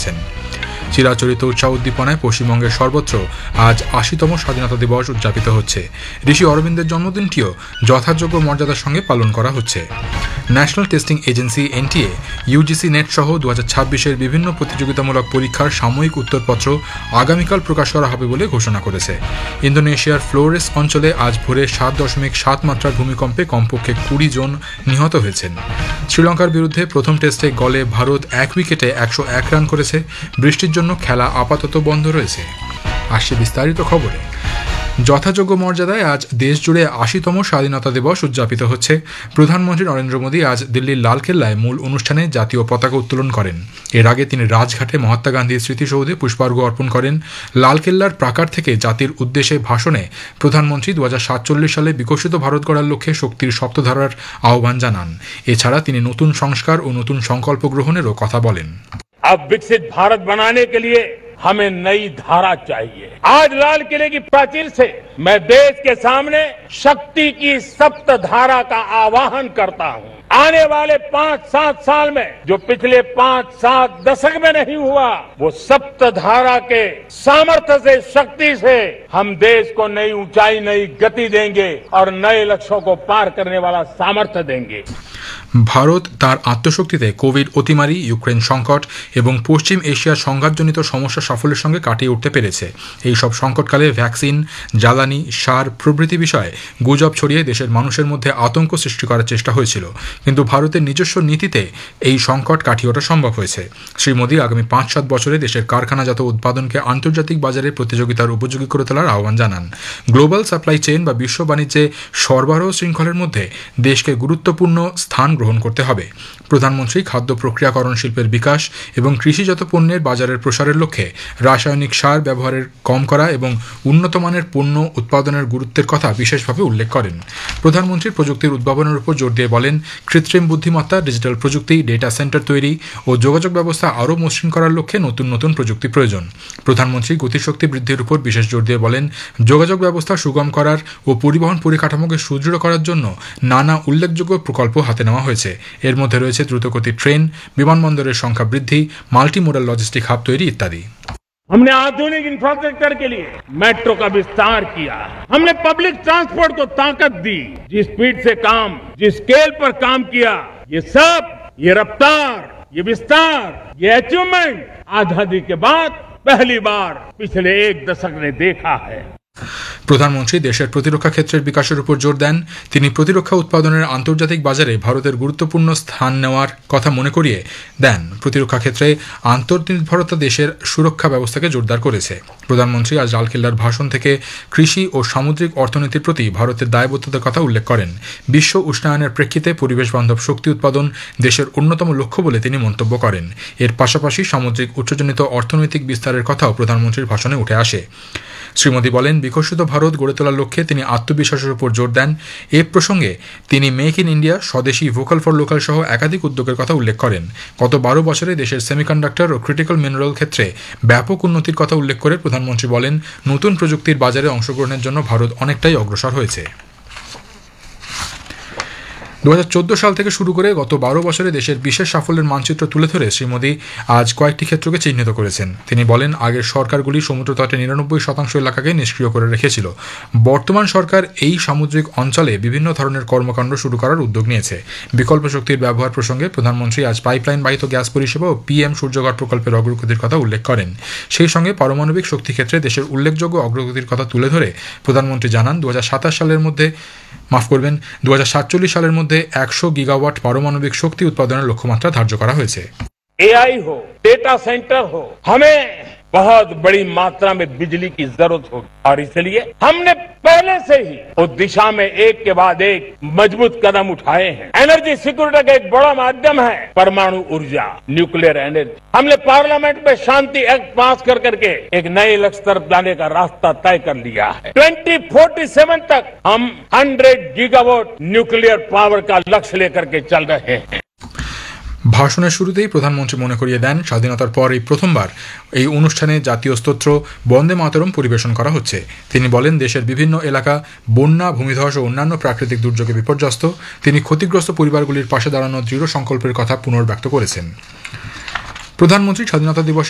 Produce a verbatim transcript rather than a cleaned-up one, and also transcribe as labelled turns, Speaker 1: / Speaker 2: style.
Speaker 1: করেছেন। চিরাচরিত উৎসাহ উদ্দীপনায় পশ্চিমবঙ্গের সর্বত্র আজ আশিতম স্বাধীনতা দিবস উদযাপিত হচ্ছে। ঋষি অরবিন্দের জন্মদিনটিও যথাযোগ্য মর্যাদার সঙ্গে পালন করা হচ্ছে। National testing agency NTA UGC net সহ দু হাজার ছাব্বিশের বিভিন্ন প্রতিযোগিতামূলক পরীক্ষার সাময়িক উত্তরপত্র আগামীকাল প্রকাশ করা হবে বলে ঘোষণা করেছে। ইন্দোনেশিয়ার ফ্লোরেস অঞ্চলে আজ ভোরে সাত দশমিক সাত মাত্রার ভূমিকম্পে কমপক্ষে কুড়ি জন নিহত হয়েছেন। শ্রীলঙ্কার বিরুদ্ধে প্রথম টেস্টে গলে ভারত এক উইকেটে একশো এক রান করেছে। বৃষ্টির জন্য খেলা আপাতত বন্ধ রয়েছে। আসছে বিস্তারিত খবরে। যথাযোগ্য মর্যাদায় আজ দেশজুড়ে আশিতম স্বাধীনতা দিবস উদযাপিত হচ্ছে। প্রধানমন্ত্রী নরেন্দ্র মোদী আজ দিল্লির লালকেল্লায় মূল অনুষ্ঠানে জাতীয় পতাকা উত্তোলন করেন। এর আগে তিনি রাজঘাটে মহাত্মা গান্ধীর স্মৃতিসৌধে পুষ্পার্ঘ্য অর্পণ করেন। লালকেল্লার প্রাকার থেকে জাতির উদ্দেশ্যে ভাষণে প্রধানমন্ত্রী দু হাজার সাতচল্লিশ সালে বিকশিত ভারত গড়ার লক্ষ্যে শক্তির সপ্তধারার আহ্বান জানান। এছাড়া তিনি নতুন সংস্কার ও নতুন সংকল্প গ্রহণেরও কথা বলেন।
Speaker 2: अब विकसित भारत बनाने के लिए हमें नई धारा चाहिए। आज लाल किले की प्राचीर से मैं देश के सामने शक्ति की सप्त धारा का आह्वान करता हूं। आने वाले पांच सात साल में जो पिछले पांच सात दशक में नहीं हुआ, वो सप्त धारा के सामर्थ्य से, शक्ति से हम देश को नई ऊंचाई, नई गति देंगे और नए लक्ष्यों को पार करने वाला सामर्थ्य देंगे।
Speaker 1: ভারত তার আত্মশক্তিতে কোভিড অতিমারি, ইউক্রেন সংকট এবং পশ্চিম এশিয়ার সংঘাতজনিত সমস্যা সাফল্যের সঙ্গে কাটিয়ে উঠতে পেরেছে। এই সব সংকটকালে ভ্যাকসিন, জ্বালানি, সার প্রভৃতি বিষয়ে গুজব ছড়িয়ে দেশের মানুষের মধ্যে আতঙ্ক সৃষ্টি করার চেষ্টা হয়েছিল, কিন্তু ভারতের নিজস্ব নীতিতে এই সংকট কাটিয়ে ওঠা সম্ভব হয়েছে। শ্রী মোদী আগামী পাঁচ সাত বছরে দেশের কারখানাজাত উৎপাদনকে আন্তর্জাতিক বাজারে প্রতিযোগিতার উপযোগী করে তোলার আহ্বান জানান। গ্লোবাল সাপ্লাই চেইন বা বিশ্ব বাণিজ্যে সরবরাহ শৃঙ্খলের মধ্যে দেশকে গুরুত্বপূর্ণ স্থান গ্রহণ করতে হবে। প্রধানমন্ত্রী খাদ্য প্রক্রিয়াকরণ শিল্পের বিকাশ এবং কৃষিজাত পণ্যের বাজারের প্রসারের লক্ষ্যে রাসায়নিক সার ব্যবহারের কম করা এবং উন্নত মানের পণ্য উৎপাদনের গুরুত্বের কথা বিশেষভাবে উল্লেখ করেন। প্রধানমন্ত্রী প্রযুক্তির উদ্ভাবনের উপর জোর দিয়ে বলেন, কৃত্রিম বুদ্ধিমত্তা, ডিজিটাল প্রযুক্তি, ডেটা সেন্টার তৈরি ও যোগাযোগ ব্যবস্থা আরও মসৃণ করার লক্ষ্যে নতুন নতুন প্রযুক্তি প্রয়োজন। প্রধানমন্ত্রী গতিশক্তি বৃদ্ধির উপর বিশেষ জোর দিয়ে বলেন, যোগাযোগ ব্যবস্থা সুগম করার ও পরিবহন পরিকাঠামোকে সুদৃঢ় করার জন্য নানা উল্লেখযোগ্য প্রকল্প হাতে নেওয়া হয়েছে। এর মধ্যে রয়েছে দ্রুতগতির ট্রেন, বিমানবন্দরের সংখ্যা বৃদ্ধি, মাল্টি মোডাল লজিস্টিক হাব তৈরি ইত্যাদি।
Speaker 2: हमने आधुनिक इंफ्रास्ट्रक्चर के लिए मेट्रो का विस्तार किया। हमने पब्लिक ट्रांसपोर्ट को ताकत दी। जिस स्पीड से काम, जिस स्केल पर काम किया, ये सब, ये रफ्तार, ये विस्तार, ये अचीवमेंट आजादी के बाद पहली बार पिछले एक दशक ने देखा है।
Speaker 1: প্রধানমন্ত্রী দেশের প্রতিরক্ষা ক্ষেত্রের বিকাশের উপর জোর দেন। তিনি প্রতিরক্ষা উৎপাদনের আন্তর্জাতিক বাজারে ভারতের গুরুত্বপূর্ণ স্থান নেওয়ার কথা মনে করিয়ে দেন। প্রতিরক্ষা ক্ষেত্রে আত্মনির্ভরতা দেশের সুরক্ষা ব্যবস্থাকে জোরদার করেছে। প্রধানমন্ত্রী আজ লালকেল্লার ভাষণ থেকে কৃষি ও সামুদ্রিক অর্থনীতির প্রতি ভারতের দায়বদ্ধতার কথা উল্লেখ করেন। বিশ্ব উষ্ণায়নের প্রেক্ষিতে পরিবেশ বান্ধব শক্তি উৎপাদন দেশের অন্যতম লক্ষ্য বলে তিনি মন্তব্য করেন। এর পাশাপাশি সামুদ্রিক উচ্চজনিত অর্থনৈতিক বিস্তারের কথাও প্রধানমন্ত্রীর ভাষণে উঠে আসে। শ্রী মোদী বলেন, বিকশিত ভারত গড়ে তোলার লক্ষ্যে তিনি আত্মবিশ্বাসের উপর জোর দেন। এ প্রসঙ্গে তিনি make in India, swadeshi, vocal for local সহ একাধিক উদ্যোগের কথা উল্লেখ করেন। গত বারো বছরে দেশের সেমিকন্ডাক্টর ও ক্রিটিক্যাল মিনারেল ক্ষেত্রে ব্যাপক উন্নতির কথা উল্লেখ করে প্রধানমন্ত্রী বলেন, নতুন প্রযুক্তির বাজারে অংশগ্রহণের জন্য ভারত অনেকটাই অগ্রসর হয়েছে। দু হাজার চোদ্দ সাল থেকে শুরু করে গত বারো বছরে দেশের বিশেষ সাফল্যের মানচিত্র তুলে ধরে শ্রী মোদী আজ কয়েকটি ক্ষেত্রকে চিহ্নিত করেছেন। তিনি বলেন, আগের সরকারগুলি সমুদ্রতটে নিরানব্বই শতাংশ এলাকাকে নিষ্ক্রিয় করে রেখেছিল। বর্তমান সরকার এই সামুদ্রিক অঞ্চলে বিভিন্ন ধরনের কর্মকাণ্ড শুরু করার উদ্যোগ নিয়েছে। বিকল্প শক্তির ব্যবহার প্রসঙ্গে প্রধানমন্ত্রী আজ পাইপলাইন বাহিত গ্যাস পরিষেবা ও পিএম সূর্যঘর প্রকল্পের অগ্রগতির কথা উল্লেখ করেন। সেই সঙ্গে পারমাণবিক শক্তি ক্ষেত্রে দেশের উল্লেখযোগ্য অগ্রগতির কথা তুলে ধরে প্রধানমন্ত্রী জানান, দু হাজার সাতাশ সালের মধ্যে মাফ করবেন দু হাজার সাতচল্লিশ সালের মধ্যে একশো গিগাওয়াট পারমাণবিক শক্তি উৎপাদনের লক্ষ্যমাত্রা ধার্য করা হয়েছে।
Speaker 2: एआई हो, डेटा सेंटर हो, हमें बहुत बड़ी मात्रा में बिजली की जरूरत होगी और इसलिए हमने पहले से ही उस दिशा में एक के बाद एक मजबूत कदम उठाए हैं। एनर्जी सिक्योरिटी का एक बड़ा माध्यम है परमाणु ऊर्जा, न्यूक्लियर एनर्जी। हमने पार्लियामेंट में शांति एक्ट पास कर करके एक नए लक्ष्य तरफ जाने का रास्ता तय कर लिया है। ट्वेंटी फोर्टी सेवन तक हम हंड्रेड गीगावाट न्यूक्लियर पावर का लक्ष्य लेकर के चल रहे हैं।
Speaker 1: ভাষণের শুরুতেই প্রধানমন্ত্রী মনে করিয়ে দেন, স্বাধীনতার পর এই প্রথমবার এই অনুষ্ঠানে জাতীয় স্তোত্র বন্দে মাতরম পরিবেশন করা হচ্ছে। তিনি বলেন, দেশের বিভিন্ন এলাকা বন্যা, ভূমিধস ও অন্যান্য প্রাকৃতিক দুর্যোগে বিপর্যস্ত। তিনি ক্ষতিগ্রস্ত পরিবারগুলির পাশে দাঁড়ানোর দৃঢ় সংকল্পের কথা পুনর্ব্যক্ত করেছেন। প্রধানমন্ত্রী স্বাধীনতা দিবস